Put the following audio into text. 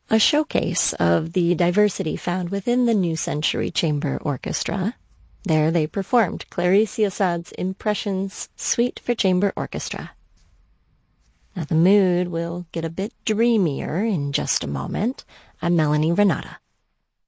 a showcase of the diversity found within the New Century Chamber Orchestra. There they performed Clarice Assad's Impressions Suite for Chamber Orchestra. Now the mood will get a bit dreamier in just a moment. I'm Melanie Renata.